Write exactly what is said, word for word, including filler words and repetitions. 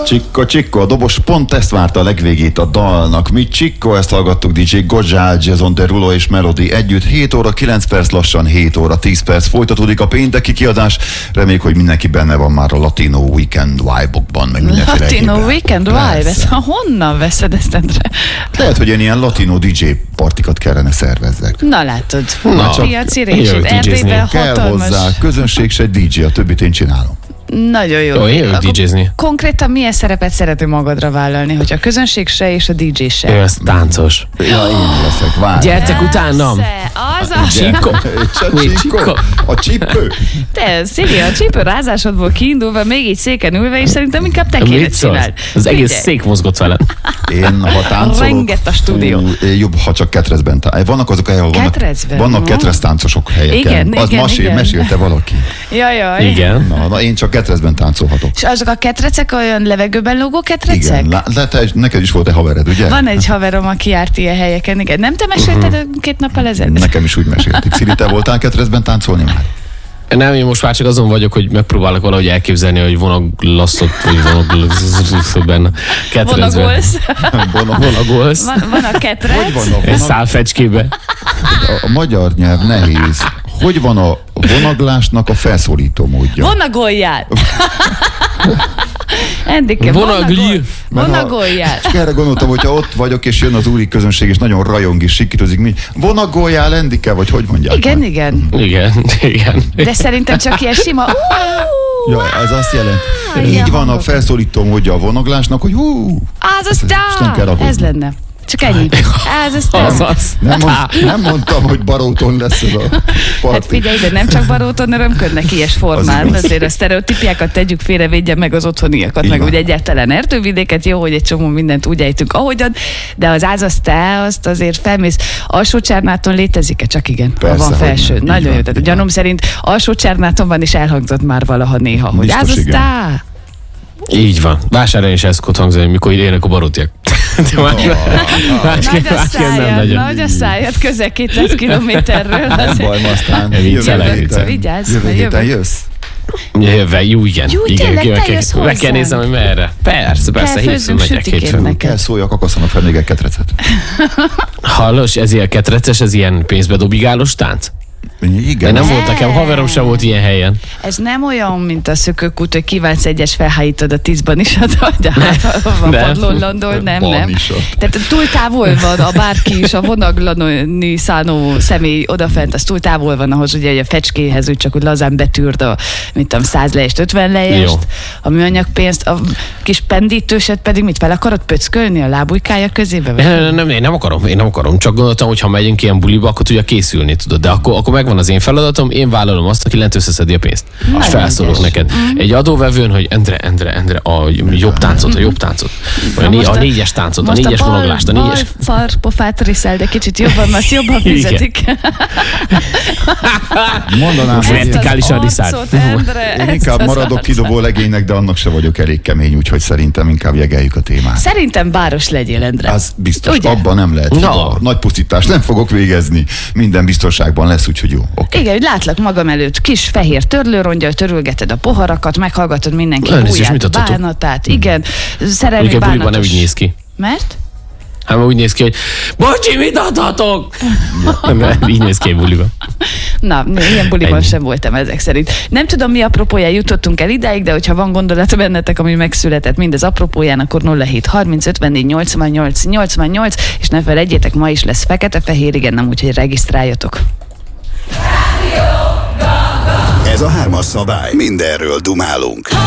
Csikko, csikko, a dobos pont ezt várta a legvégét a dalnak. Mi csikko, ezt hallgattuk dé dzsé Godzsál, Jason Derulo és Melody együtt. hét óra kilenc perc, lassan hét óra tíz perc. Folytatódik a pénteki kiadás. Reméljük, hogy mindenki benne van már a Latino Weekend Vibe-okban, meg mindenféle Latino egyébben. Weekend Vibe? Ezt honnan veszed ezt, Endre? Lehet, hogy én ilyen latino dé dzsé partikat kellene szervezzek. Na látod, Na, a csak piaci rését. dé dzsézni. Erdélyben Kell hatalmas. hozzá közönség, se dé dzsé, a többit én csinálom. Nagyon jó. Jó, én jövök Akkor dé dzsézni. Konkrétan milyen szerepet szeretnél magadra vállalni, hogy a közönség se és a dé dzsé se? Ő az táncos. Ja, én leszek, várj. Gyertek utánam! Persze, az a... Csíko. A Mi csíko. csíko? A csípő. Te, Szigi, a csípő rázásodból kiindulva, még így széken ülve, és szerintem inkább te kéne Mit szólsz? csináld. Az egész Figyelj, szék mozgott vele. Én, ha táncolok, Renget a stúdió. Fú, jobb, ha csak ketrecben táncolok. Vannak azok helyek, ahol vannak, Ketrecben? vannak Aha. ketrec táncosok helyeken. Igen, Az igen, masél, igen. mesélte valaki. Jaj, jaj. Igen. Na, na, én csak ketrecben táncolhatok. És azok a ketrecek olyan levegőben lógó ketrecek? Igen, lá, de te, neked is volt egy havered, ugye? Van egy haverom, aki járt ilyen helyeken, igen. Nem te mesélted uh-huh. két nappal ezelőtt? Nekem is úgy mesélték. Szili, te voltál ketrecben táncolni már? Nem, én most már csak azon vagyok, hogy megpróbálok valahogy elképzelni, hogy vonaglasszot, vagy vonaglasszot benne. Ketrezben. Vonagolsz. Vonagolsz. Van, van a ketrec. Hogy van a, Egy vonag... szál fecskébe. a, a magyar nyelv nehéz. Hogy van a vonaglásnak a felszólító módja? Vonagoljál! Endike, Vonagli. vonagoljál! És erre gondoltam, hogyha ott vagyok, és jön az úri közönség, és nagyon rajong, és sikítozik, mi? Vonagoljál, Endike, vagy hogy mondják? Igen, már? igen. Igen, igen. De szerintem csak ilyen sima. Ja, ez azt jelenti. Á, Így ilyen van a hangok. felszólító módja a vonaglásnak, hogy hú, Az az Isten kell tá! aggódni. Ez lenne. Csak ennyi. Ez az tá. Azaz. nem, mond, nem mondtam, hogy Baróton lesz ez a Hát parti. figyelj, de nem csak Baróton örömködnek ilyes formán, Az azért a sztereotípiákat tegyük félre, védje meg az otthoniakat, Így meg van. úgy egyáltalán erdővidéket, jó, hogy egy csomó mindent úgy ejtünk, ahogyan, de az ázaz te, azt azért felmész. Alsócsárnáton létezik-e? Csak igen, Persze, van hogy felső. nem. Így Nagyon van, jó, tehát így gyanom van. szerint Alsócsárnátonban is elhangzott már valaha néha, hogy Biztos, ázaz igen. te. Így van. Vásárhelyen is ez szokott hangzani, mikor élnek a barótiak. De más, másképp, Nagy a másképp nem szájad, nagyon. nagy a szájad, közel kétszáz kilométerről. Nem azért. baj, ma aztán Viccelek, jövő viccelek. héten- Vigyázz, Jövő mert héten jövök. jössz? Jövve, jó, igen. Jó, igen, tényleg, meg te kell- jössz Meg kell hozzánk. néznem, hogy merre. Persze, persze, Kell hétfőn főzzünk megyek, sütikét hétfőn. neked. Kell szóljak, akasszanak fel még egy ketrecet. Hallós, ez ilyen ketreces, ez ilyen pénzbedobigálós tánc? De Igen. nem az- volt nekem, haverom sem volt ilyen helyen. Ez nem olyan, mint a szökőkút, hogy kívánsz egyes felhájítod a tízban is, de hát a Nem. padlón landol, nem, nem. Banisat. Tehát túl távol van a bárki is, a vonaglani szánó személy odafent, az túl távol van ahhoz, ugye, hogy a fecskéhez úgy csak úgy lazán betűrd a, mit tudom, száz lejest, ötven lejest, Jó. a műanyag pénzt, a kis pendítőset pedig mit fel akarod pöckölni a lábujkája közébe? Vagy? Nem, nem, nem, én nem akarom, én nem akarom. Csak gondoltam, hogy ha megyünk ilyen buliba, akkor tudja készülni, tudod. De akkor, akkor megvan az én feladatom, én vállalom azt, aki lent összeszedi a pénzt. És Nagyon felszólok ügyes. neked. Egy adóvevőn, hogy Endre, Endre, Endre, a jobb táncot, a jobb táncot. Vagy a, Na né- most a négyes táncot, a most négyes bal- vonaglást, a négyes... bal farpofát riszel, de kicsit jobban, azt jobban Igen. fizetik. Mondanám, Most hogy Ezt én, vertikálisan az riszált. arcot, Endre, én ezt inkább az maradok arcot. kidobó legénynek, de annak se vagyok elég kemény, úgyhogy szerintem inkább jegeljük a témát. Szerintem báros legyél, Endre. Az biztos, Ugye? abban nem lehet. Na. hiba. Nagy pusztítást nem fogok végezni. Minden biztonságban lesz, úgyhogy jó. Oké. Igen, hogy látlak magam előtt, kis fehér törlőrongyal törölgeted a poharakat, meghallgatod mindenki Elnézést, mit búját, adtatok? bánatát. Igen, szerelmi Mondjuk a buliban nem bánatos. úgy néz ki. Mert? Hát úgy néz ki, hogy bocsi, mit adhatok? Nem, így néz ki egy buliban. Na, ilyen buliban Ennyi. sem voltam ezek szerint. Nem tudom, mi apropóján jutottunk el idáig, de hogyha van gondolat bennetek, ami megszületett mindez apropóján, akkor nulla hét harminc ötvennégy nyolcvannyolc nyolcvannyolc, és ne felejtjétek, ma is lesz fekete-fehér, igen, nem úgyhogy regisztráljatok. Ez a hármas szabály. Mindenről dumálunk.